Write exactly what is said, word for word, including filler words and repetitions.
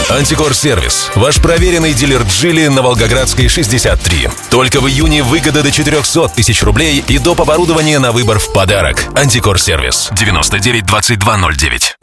Антикор-сервис. Ваш проверенный дилер Джили на Волгоградской, шестьдесят три. Только в июне выгода до четыреста тысяч рублей и доп. Оборудование на выбор в подарок. Антикор-сервис. девяносто девять двадцать два ноль девять.